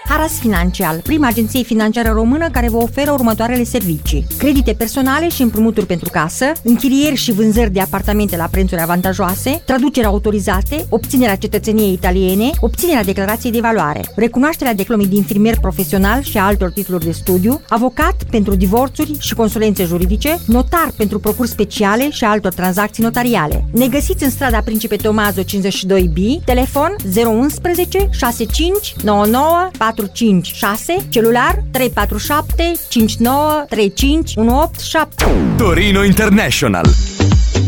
Haras Financial, prima agenție financiară română care vă oferă următoarele servicii: credite personale și împrumuturi pentru casă, închirieri și vânzări de apartamente la prețuri avantajoase, traduceri autorizate, obținerea cetățeniei italiene, obținerea declarației de valoare, recunoașterea diplomei de infirmier profesional și a altor titluri de studiu, avocat pentru divorțuri și consulențe juridice, notar pentru procuri speciale și altor tranzacții notariale. Ne găsiți în strada Principe Tomazo 52B, telefon 011 65 99 456, celular 347 59 35 187. Torino International.